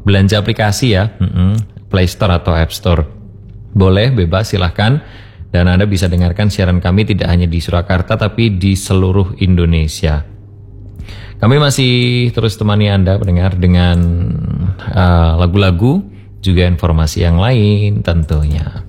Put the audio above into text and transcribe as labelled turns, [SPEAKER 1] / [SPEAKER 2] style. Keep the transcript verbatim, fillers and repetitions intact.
[SPEAKER 1] belanja aplikasi ya, mm-mm, Play Store atau App Store. Boleh, bebas, silahkan. Dan Anda bisa dengarkan siaran kami tidak hanya di Surakarta tapi di seluruh Indonesia. Kami masih terus temani Anda pendengar dengan uh, lagu-lagu, juga informasi yang lain tentunya.